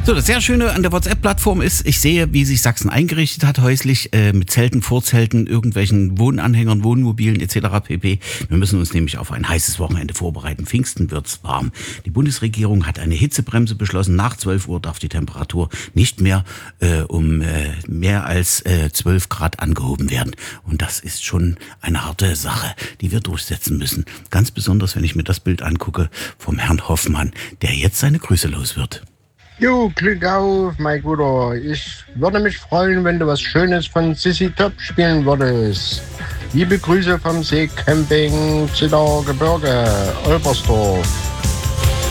So, das sehr Schöne an der WhatsApp-Plattform ist, ich sehe, wie sich Sachsen eingerichtet hat häuslich, mit Zelten, Vorzelten, irgendwelchen Wohnanhängern, Wohnmobilen etc. pp. Wir müssen uns nämlich auf ein heißes Wochenende vorbereiten. Pfingsten wird's warm. Die Bundesregierung hat eine Hitzebremse beschlossen. Nach 12 Uhr darf die Temperatur nicht mehr um mehr als 12 Grad angehoben werden. Und das ist schon eine harte Sache, die wir durchsetzen müssen. Ganz besonders, wenn ich mir das Bild angucke vom Herrn Hoffmann, der jetzt seine Grüße los wird. Jo, Glück auf, mein Guter. Ich würde mich freuen, wenn du was Schönes von Sissy Top spielen würdest. Liebe Grüße vom Seecamping Zittergebirge, Olbersdorf.